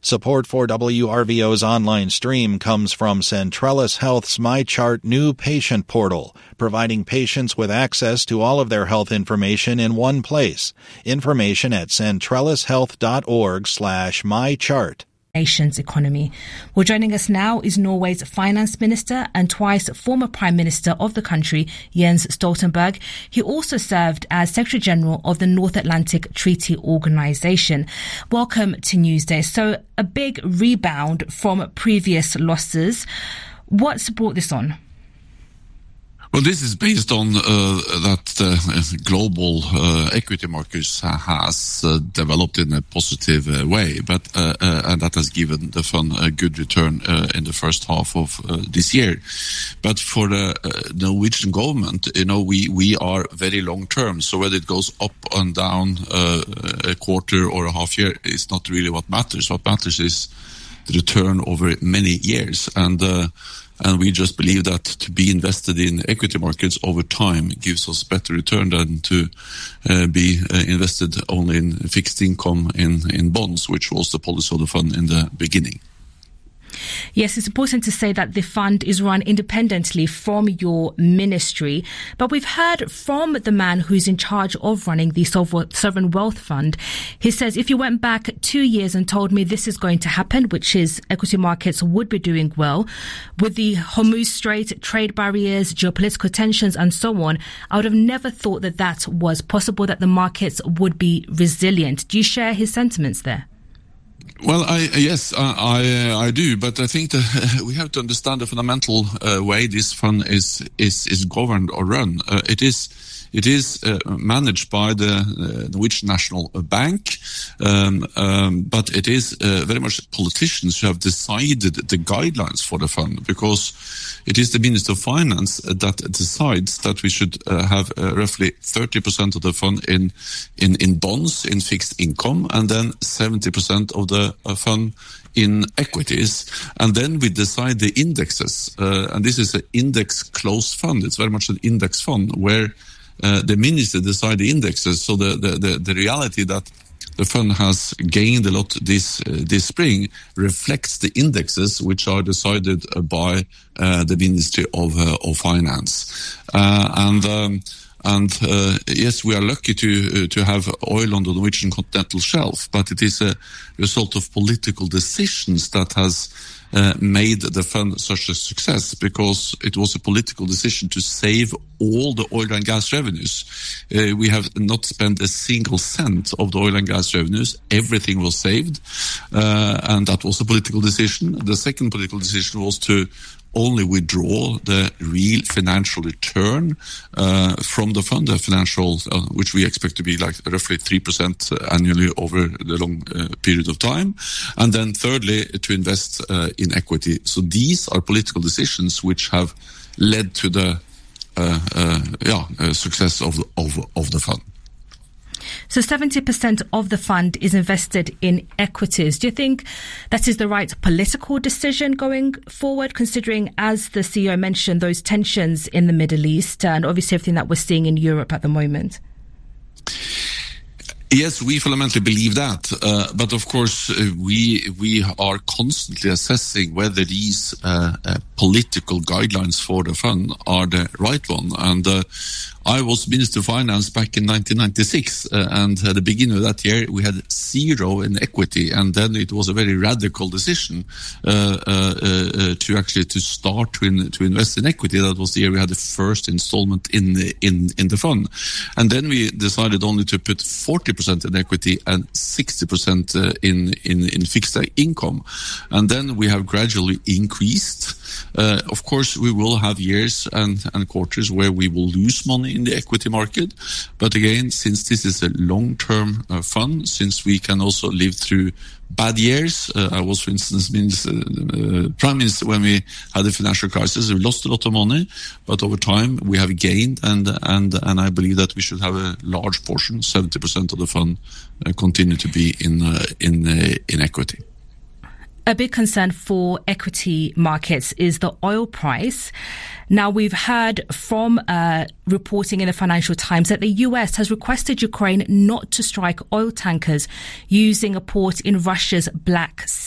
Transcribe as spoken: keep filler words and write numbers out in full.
Support for W R V O's online stream comes from Centrellis Health's MyChart new patient portal, providing patients with access to all of their health information in one place. Information at centrellishealth.org slash mychart. Nation's economy. Well, joining us now is Norway's finance minister and twice former prime minister of the country, Jens Stoltenberg. He also served as Secretary General of the North Atlantic Treaty Organization. Welcome to Newsday. So, a big rebound from previous losses. What's brought this on? Well, this is based on uh, that uh, global uh, equity markets has uh, developed in a positive uh, way, but uh, uh, and that has given the fund a good return uh, in the first half of uh, this year. But for the uh, Norwegian government, you know, we we are very long term. So whether it goes up and down uh, a quarter or a half year is not really what matters. What matters is the return over many years, and. Uh, And we just believe that to be invested in equity markets over time gives us better return than to uh, be uh, invested only in fixed income in, in bonds, which was the policy of the fund in the beginning. Yes, it's important to say that the fund is run independently from your ministry. But we've heard from the man who's in charge of running the Sovereign Wealth Fund. He says, if you went back two years and told me this is going to happen, which is equity markets would be doing well, with the Hormuz Strait, trade barriers, geopolitical tensions and so on, I would have never thought that that was possible, that the markets would be resilient. Do you share his sentiments there? Well, I, yes, I, I, I do, but I think that we have to understand the fundamental uh, way this fund is is is governed or run. Uh, it is it is uh, managed by the uh, Norwegian National Bank, um, um, but it is uh, very much politicians who have decided the guidelines for the fund, because it is the Minister of Finance that decides that we should uh, have uh, roughly thirty percent of the fund in, in, in bonds, in fixed income, and then seventy percent of the uh, fund in equities. And then we decide the indexes. Uh, and this is an index closed fund. It's very much an index fund where uh, the minister decide the indexes. So the, the, the, the reality that the fund has gained a lot this uh, this spring reflects the indexes which are decided uh, by uh, the Ministry of uh, of Finance, uh, and um, and uh, yes, we are lucky to uh, to have oil on the Norwegian continental shelf, but it is a result of political decisions that has uh, made the fund such a success, because it was a political decision to save all the oil and gas revenues. Uh, we have not spent a single cent of the oil and gas revenues. Everything was saved, uh, and that was a political decision. The second political decision was to only withdraw the real financial return uh, from the fund, the financial, uh, which we expect to be like roughly three percent annually over the long uh, period of time. And then thirdly, to invest uh, in equity. So these are political decisions which have led to the uh, uh, yeah, uh, success of, of, of the fund. So seventy percent of the fund is invested in equities. Do you think that is the right political decision going forward, considering, as the C E O mentioned, those tensions in the Middle East and obviously everything that we're seeing in Europe at the moment? Yes, we fundamentally believe that, uh, but of course uh, we we are constantly assessing whether these uh, uh, political guidelines for the fund are the right one. And uh, I was Minister of Finance back in nineteen ninety-six, uh, and at the beginning of that year we had zero in equity, and then it was a very radical decision uh, uh, uh, to actually to start to in, to invest in equity. That was the year we had the first installment in the, in in the fund, and then we decided only to put forty percent in equity and sixty percent uh, in in in fixed income, and then we have gradually increased. Uh, of course, we will have years and, and quarters where we will lose money in the equity market. But again, since this is a long-term uh, fund, since we can also live through bad years. Uh, I was, for instance, minister, uh, Prime Minister when we had the financial crisis. We lost a lot of money, but over time we have gained, and and and I believe that we should have a large portion, seventy percent of the fund, uh, continue to be in uh, in uh, in equity. A big concern for equity markets is the oil price. Now, we've heard from uh, reporting in the Financial Times that the U S has requested Ukraine not to strike oil tankers using a port in Russia's Black Sea.